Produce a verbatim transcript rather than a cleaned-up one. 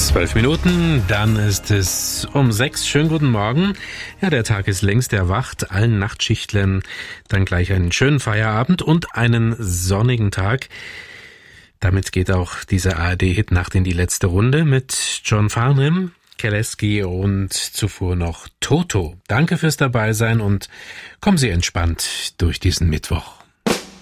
Zwölf Minuten, dann ist es um sechs. Schönen guten Morgen. Ja, der Tag ist längst erwacht. Allen Nachtschichtlern dann gleich einen schönen Feierabend und einen sonnigen Tag. Damit geht auch dieser A R D-Hit Nacht in die letzte Runde mit John Farnham, Keleski und zuvor noch Toto. Danke fürs Dabeisein und kommen Sie entspannt durch diesen Mittwoch.